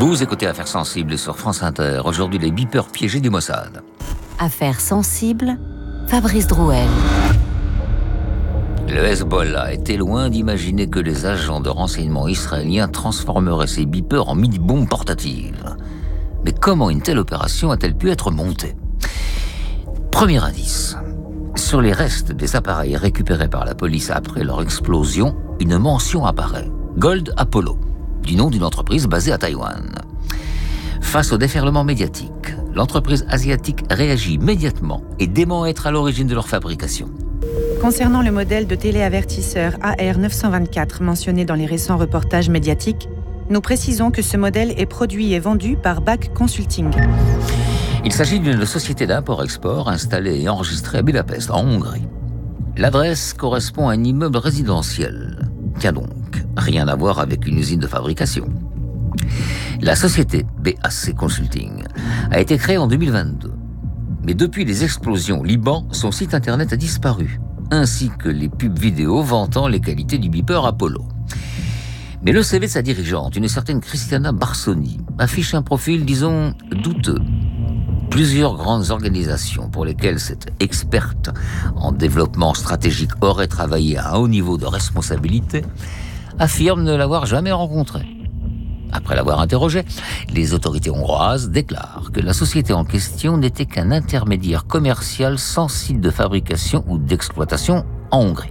Vous écoutez Affaires sensibles sur France Inter. Aujourd'hui, les beepers piégés du Mossad. Affaires sensibles, Fabrice Drouel. Le Hezbollah était loin d'imaginer que les agents de renseignement israéliens transformeraient ces beepers en mini-bombes portatives. Mais comment une telle opération a-t-elle pu être montée ? Premier indice. Sur les restes des appareils récupérés par la police après leur explosion, une mention apparaît. Gold Apollo, du nom d'une entreprise basée à Taïwan. Face au déferlement médiatique, l'entreprise asiatique réagit immédiatement et dément être à l'origine de leur fabrication. Concernant le modèle de téléavertisseur AR924 mentionné dans les récents reportages médiatiques, nous précisons que ce modèle est produit et vendu par BAC Consulting. Il s'agit d'une société d'import-export installée et enregistrée à Budapest, en Hongrie. L'adresse correspond à un immeuble résidentiel, qui a donc rien à voir avec une usine de fabrication. La société BAC Consulting a été créée en 2022. Mais depuis les explosions au Liban, son site internet a disparu, ainsi que les pubs vidéo vantant les qualités du beeper Apollo. Mais le CV de sa dirigeante, une certaine Christiana Barsoni, affiche un profil, disons, douteux. Plusieurs grandes organisations pour lesquelles cette experte en développement stratégique aurait travaillé à un haut niveau de responsabilité affirment ne l'avoir jamais rencontrée. Après l'avoir interrogée, les autorités hongroises déclarent que la société en question n'était qu'un intermédiaire commercial sans site de fabrication ou d'exploitation en Hongrie.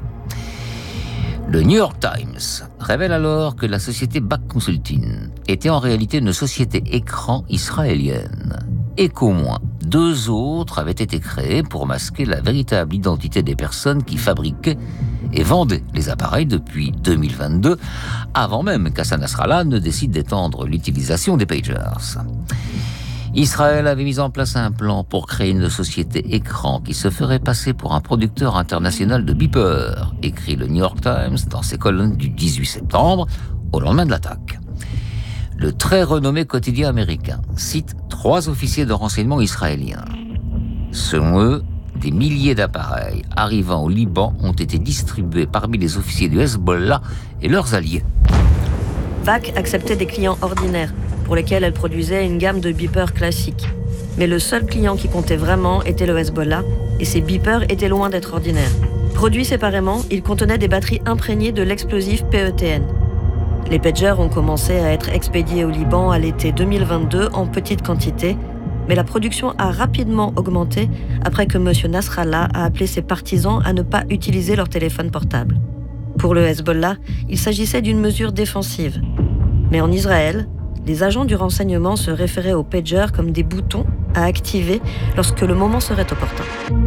Le New York Times révèle alors que la société BAC Consulting était en réalité une société écran israélienne et qu'au moins 2 autres avaient été créés pour masquer la véritable identité des personnes qui fabriquaient et vendaient les appareils depuis 2022, avant même qu'Hassan Nasrallah ne décide d'étendre l'utilisation des pagers. Israël avait mis en place un plan pour créer une société écran qui se ferait passer pour un producteur international de beepers, écrit le New York Times dans ses colonnes du 18 septembre, au lendemain de l'attaque. Le très renommé quotidien américain cite 3 officiers de renseignement israéliens. Selon eux, des milliers d'appareils arrivant au Liban ont été distribués parmi les officiers du Hezbollah et leurs alliés. BAC acceptait des clients ordinaires, pour lesquels elle produisait une gamme de beepers classiques. Mais le seul client qui comptait vraiment était le Hezbollah, et ces beepers étaient loin d'être ordinaires. Produits séparément, ils contenaient des batteries imprégnées de l'explosif PETN. Les pagers ont commencé à être expédiés au Liban à l'été 2022 en petite quantité, mais la production a rapidement augmenté après que M. Nasrallah a appelé ses partisans à ne pas utiliser leur téléphone portable. Pour le Hezbollah, il s'agissait d'une mesure défensive. Mais en Israël, les agents du renseignement se référaient aux pagers comme des boutons à activer lorsque le moment serait opportun.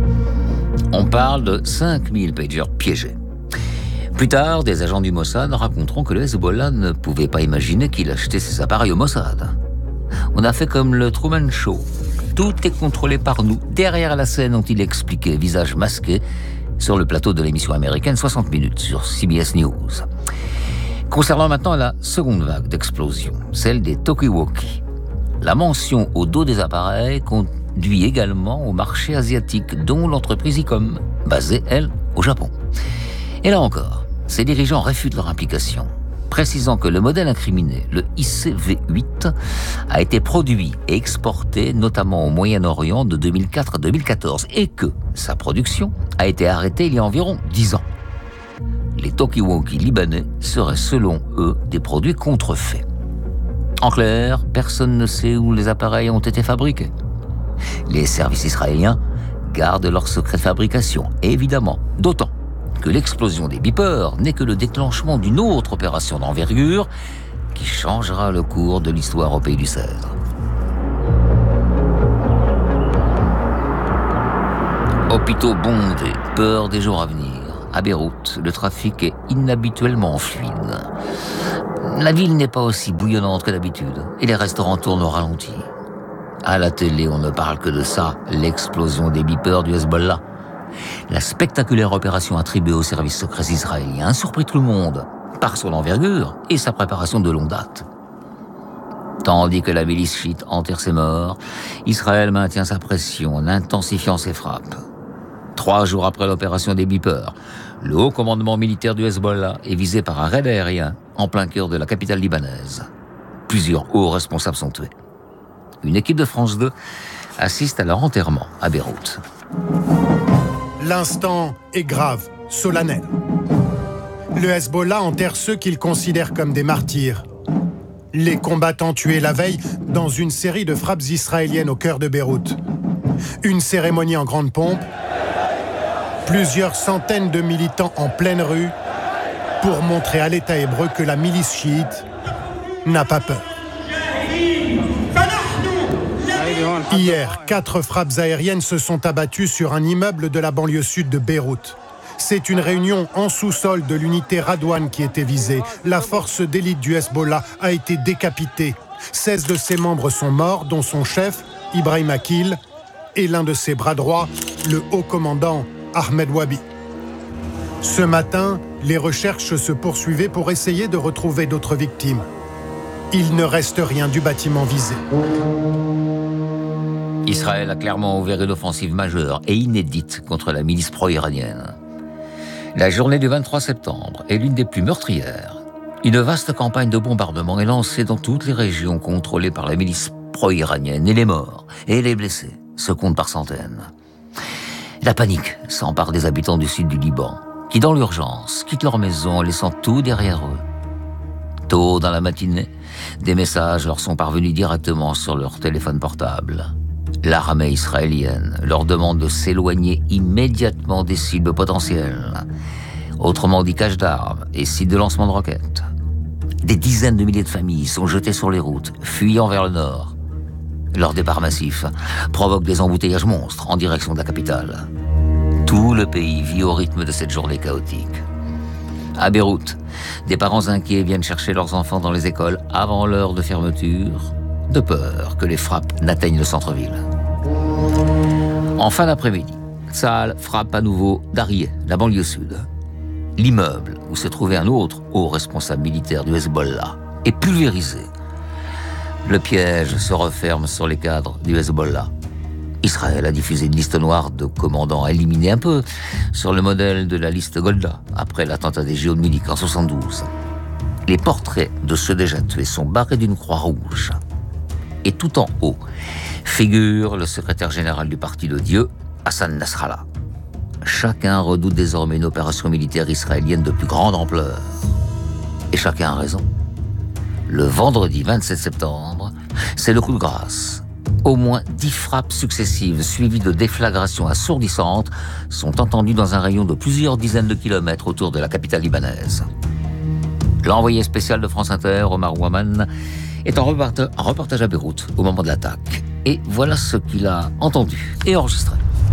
On parle de 5000 pagers piégés. Plus tard, des agents du Mossad raconteront que le Hezbollah ne pouvait pas imaginer qu'il achetait ses appareils au Mossad. On a fait comme le Truman Show. Tout est contrôlé par nous. Derrière la scène, ont-ils expliqué, visage masqué, sur le plateau de l'émission américaine 60 minutes sur CBS News. Concernant maintenant la seconde vague d'explosion, celle des talkie-walkie. La mention au dos des appareils conduit également au marché asiatique, dont l'entreprise ICOM, basée, elle, au Japon. Et là encore, ces dirigeants réfutent leur implication, précisant que le modèle incriminé, le ICV8, a été produit et exporté notamment au Moyen-Orient de 2004 à 2014 et que sa production a été arrêtée il y a environ 10 ans. Les talkie-walkie libanais seraient selon eux des produits contrefaits. En clair, personne ne sait où les appareils ont été fabriqués. Les services israéliens gardent leur secret de fabrication, évidemment, d'autant que l'explosion des beepers n'est que le déclenchement d'une autre opération d'envergure qui changera le cours de l'histoire au pays du Cèdre. Hôpitaux bondés, peur des jours à venir. À Beyrouth, le trafic est inhabituellement fluide. La ville n'est pas aussi bouillonnante que d'habitude et les restaurants tournent au ralenti. À la télé, on ne parle que de ça, l'explosion des beepers du Hezbollah. La spectaculaire opération attribuée aux services secrets israéliens a surpris tout le monde par son envergure et sa préparation de longue date. Tandis que la milice chiite enterre ses morts, Israël maintient sa pression en intensifiant ses frappes. 3 jours après l'opération des beepers, le haut commandement militaire du Hezbollah est visé par un raid aérien en plein cœur de la capitale libanaise. Plusieurs hauts responsables sont tués. Une équipe de France 2 assiste à leur enterrement à Beyrouth. L'instant est grave, solennel. Le Hezbollah enterre ceux qu'il considère comme des martyrs. Les combattants tués la veille dans une série de frappes israéliennes au cœur de Beyrouth. Une cérémonie en grande pompe, plusieurs centaines de militants en pleine rue pour montrer à l'État hébreu que la milice chiite n'a pas peur. Hier, 4 frappes aériennes se sont abattues sur un immeuble de la banlieue sud de Beyrouth. C'est une réunion en sous-sol de l'unité Radouane qui était visée. La force d'élite du Hezbollah a été décapitée. 16 de ses membres sont morts, dont son chef, Ibrahim Akil, et l'un de ses bras droits, le haut commandant Ahmed Wabi. Ce matin, les recherches se poursuivaient pour essayer de retrouver d'autres victimes. Il ne reste rien du bâtiment visé. Israël a clairement ouvert une offensive majeure et inédite contre la milice pro-iranienne. La journée du 23 septembre est l'une des plus meurtrières. Une vaste campagne de bombardement est lancée dans toutes les régions contrôlées par la milice pro-iranienne et les morts et les blessés se comptent par centaines. La panique s'empare des habitants du sud du Liban qui, dans l'urgence, quittent leur maison en laissant tout derrière eux. Tôt dans la matinée, des messages leur sont parvenus directement sur leur téléphone portable. L'armée israélienne leur demande de s'éloigner immédiatement des cibles potentielles, autrement dit caches d'armes et sites de lancement de roquettes. Des dizaines de milliers de familles sont jetées sur les routes, fuyant vers le nord. Leur départ massif provoque des embouteillages monstres en direction de la capitale. Tout le pays vit au rythme de cette journée chaotique. À Beyrouth, des parents inquiets viennent chercher leurs enfants dans les écoles avant l'heure de fermeture, de peur que les frappes n'atteignent le centre-ville. En fin d'après-midi, Tsahal frappe à nouveau Dariyeh, la banlieue sud. L'immeuble où se trouvait un autre haut responsable militaire du Hezbollah est pulvérisé. Le piège se referme sur les cadres du Hezbollah. Israël a diffusé une liste noire de commandants à éliminer un peu sur le modèle de la liste Golda après l'attentat des JO de Munich en 1972. Les portraits de ceux déjà tués sont barrés d'une croix rouge. Et tout en haut figure le secrétaire général du Parti de Dieu, Hassan Nasrallah. Chacun redoute désormais une opération militaire israélienne de plus grande ampleur. Et chacun a raison. Le vendredi 27 septembre, c'est le coup de grâce. Au moins 10 frappes successives suivies de déflagrations assourdissantes sont entendues dans un rayon de plusieurs dizaines de kilomètres autour de la capitale libanaise. L'envoyé spécial de France Inter, Omar Ouaman, est en reportage à Beyrouth au moment de l'attaque. Et voilà ce qu'il a entendu et enregistré.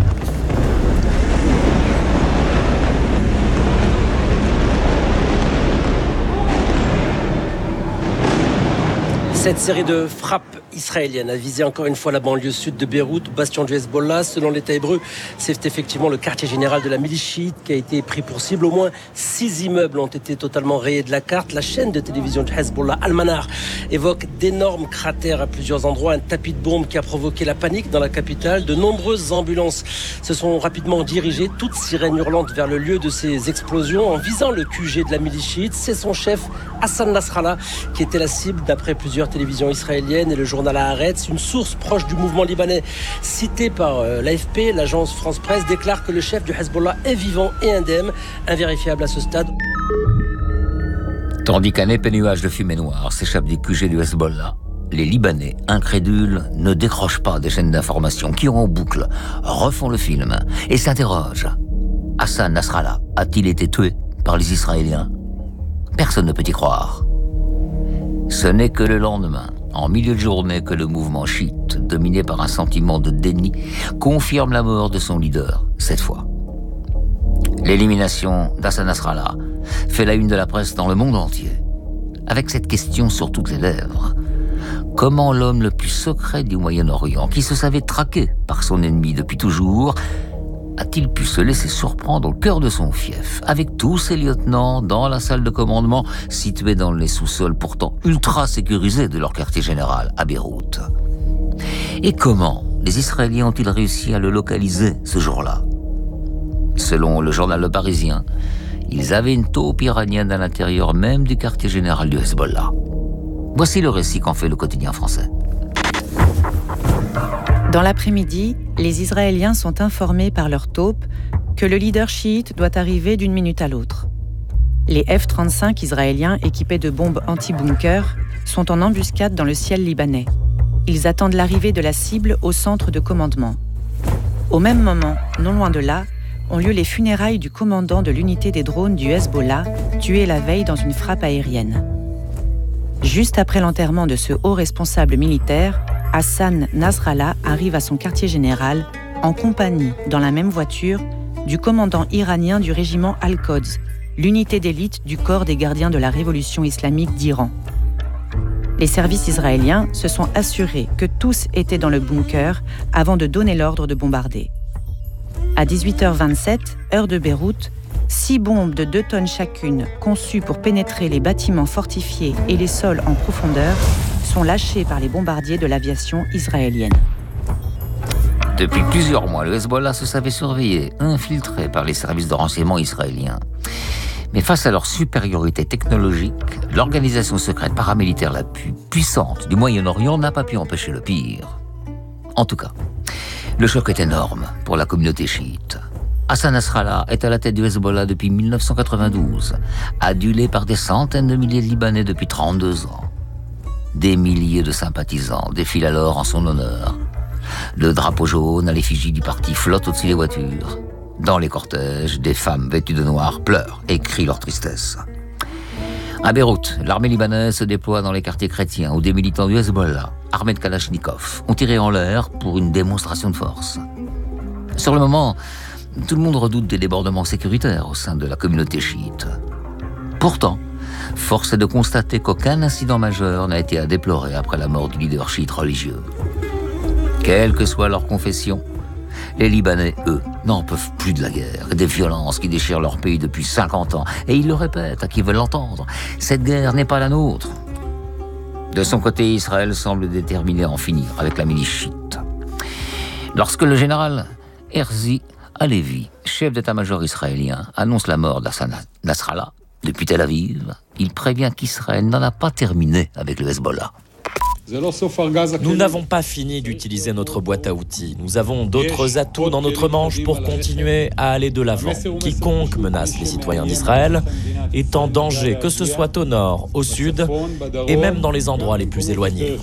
Cette série de frappes israéliennes a visé encore une fois la banlieue sud de Beyrouth, bastion du Hezbollah. Selon l'État hébreu, c'est effectivement le quartier général de la milice chiite qui a été pris pour cible. Au moins 6 immeubles ont été totalement rayés de la carte. La chaîne de télévision du Hezbollah, Al-Manar, évoque d'énormes cratères à plusieurs endroits. Un tapis de bombes qui a provoqué la panique dans la capitale. De nombreuses ambulances se sont rapidement dirigées, toutes sirènes hurlantes, vers le lieu de ces explosions en visant le QG de la milice chiite. C'est son chef, Hassan Nasrallah, qui était la cible d'après plusieurs télévisions israéliennes et le journal Haaretz. Une source proche du mouvement libanais citée par l'AFP, l'agence France Presse, déclare que le chef du Hezbollah est vivant et indemne, invérifiable à ce stade. Tandis qu'un épais nuage de fumée noire s'échappe des QG du Hezbollah, les Libanais, incrédules, ne décrochent pas des chaînes d'information qui, en boucle, refont le film et s'interrogent. Hassan Nasrallah a-t-il été tué par les Israéliens ? Personne ne peut y croire. Ce n'est que le lendemain, en milieu de journée, que le mouvement chiite, dominé par un sentiment de déni, confirme la mort de son leader, cette fois. L'élimination d'Hassan Nasrallah fait la une de la presse dans le monde entier, avec cette question sur toutes les lèvres. Comment l'homme le plus secret du Moyen-Orient, qui se savait traqué par son ennemi depuis toujours, a-t-il pu se laisser surprendre au cœur de son fief, avec tous ses lieutenants dans la salle de commandement située dans les sous-sols pourtant ultra sécurisés de leur quartier général à Beyrouth? Et comment les Israéliens ont-ils réussi à le localiser ce jour-là? Selon le journal Le Parisien, ils avaient une taupe iranienne à l'intérieur même du quartier général du Hezbollah. Voici le récit qu'en fait le quotidien français. Dans l'après-midi, les Israéliens sont informés par leur taupe que le leader chiite doit arriver d'une minute à l'autre. Les F-35 israéliens équipés de bombes anti-bunker sont en embuscade dans le ciel libanais. Ils attendent l'arrivée de la cible au centre de commandement. Au même moment, non loin de là, ont lieu les funérailles du commandant de l'unité des drones du Hezbollah, tué la veille dans une frappe aérienne. Juste après l'enterrement de ce haut responsable militaire, Hassan Nasrallah arrive à son quartier général en compagnie, dans la même voiture, du commandant iranien du régiment Al-Quds, l'unité d'élite du corps des gardiens de la révolution islamique d'Iran. Les services israéliens se sont assurés que tous étaient dans le bunker avant de donner l'ordre de bombarder. À 18h27, heure de Beyrouth, 6 bombes de 2 tonnes chacune, conçues pour pénétrer les bâtiments fortifiés et les sols en profondeur, sont lâchées par les bombardiers de l'aviation israélienne. Depuis plusieurs mois, le Hezbollah se savait surveillé, infiltré par les services de renseignement israéliens. Mais face à leur supériorité technologique, l'organisation secrète paramilitaire la plus puissante du Moyen-Orient n'a pas pu empêcher le pire. En tout cas, le choc est énorme pour la communauté chiite. Hassan Nasrallah est à la tête du Hezbollah depuis 1992, adulé par des centaines de milliers de Libanais depuis 32 ans. Des milliers de sympathisants défilent alors en son honneur. Le drapeau jaune à l'effigie du parti flotte au-dessus des voitures. Dans les cortèges, des femmes vêtues de noir pleurent et crient leur tristesse. À Beyrouth, l'armée libanaise se déploie dans les quartiers chrétiens où des militants du Hezbollah, armés de Kalachnikov, ont tiré en l'air pour une démonstration de force. Sur le moment, tout le monde redoute des débordements sécuritaires au sein de la communauté chiite. Pourtant, force est de constater qu'aucun incident majeur n'a été à déplorer après la mort du leader chiite religieux. Quelle que soit leur confession, les Libanais, eux, n'en peuvent plus de la guerre et des violences qui déchirent leur pays depuis 50 ans. Et ils le répètent à qui veulent l'entendre. Cette guerre n'est pas la nôtre. De son côté, Israël semble déterminé à en finir avec la milice chiite. Lorsque le général Herzi Halevi, chef d'état-major israélien, annonce la mort d'Hassan Nasrallah depuis Tel Aviv, il prévient qu'Israël n'en a pas terminé avec le Hezbollah. Nous n'avons pas fini d'utiliser notre boîte à outils. Nous avons d'autres atouts dans notre manche pour continuer à aller de l'avant. Quiconque menace les citoyens d'Israël est en danger, que ce soit au nord, au sud et même dans les endroits les plus éloignés.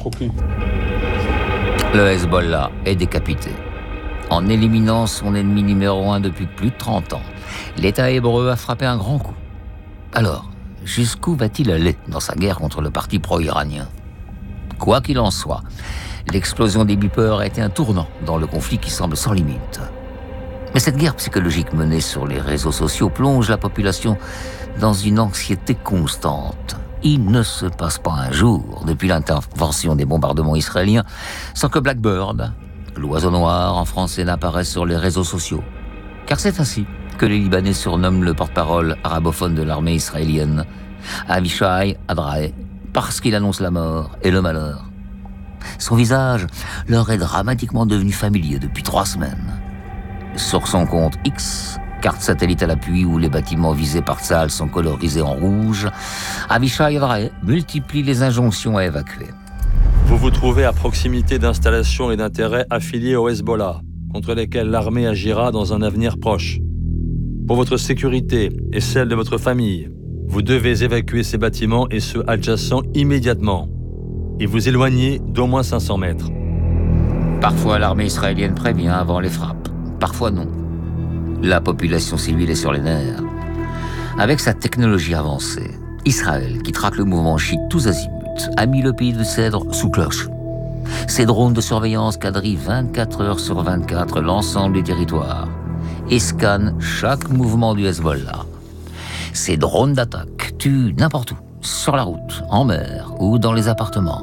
Le Hezbollah est décapité. En éliminant son ennemi numéro 1 depuis plus de 30 ans, l'État hébreu a frappé un grand coup. Alors, jusqu'où va-t-il aller dans sa guerre contre le parti pro-iranien ? Quoi qu'il en soit, l'explosion des beepers a été un tournant dans le conflit qui semble sans limite. Mais cette guerre psychologique menée sur les réseaux sociaux plonge la population dans une anxiété constante. Il ne se passe pas un jour depuis l'intervention des bombardements israéliens sans que Blackbird, l'oiseau noir en français, n'apparaisse sur les réseaux sociaux. Car c'est ainsi que les Libanais surnomment le porte-parole arabophone de l'armée israélienne, Avishai Adrae, parce qu'il annonce la mort et le malheur. Son visage leur est dramatiquement devenu familier depuis 3 semaines. Sur son compte X, carte satellite à l'appui où les bâtiments visés par Tsahal sont colorisés en rouge, Avishai Adrae multiplie les injonctions à évacuer. Vous vous trouvez à proximité d'installations et d'intérêts affiliés au Hezbollah, contre lesquels l'armée agira dans un avenir proche. Pour votre sécurité et celle de votre famille, vous devez évacuer ces bâtiments et ceux adjacents immédiatement et vous éloigner d'au moins 500 mètres. Parfois, l'armée israélienne prévient avant les frappes. Parfois, non. La population civile est sur les nerfs. Avec sa technologie avancée, Israël, qui traque le mouvement chiite tous azimuts, a mis le pays de Cèdre sous cloche. Ses drones de surveillance quadrillent 24 heures sur 24 l'ensemble des territoires et scannent chaque mouvement du Hezbollah. Ces drones d'attaque tuent n'importe où, sur la route, en mer ou dans les appartements.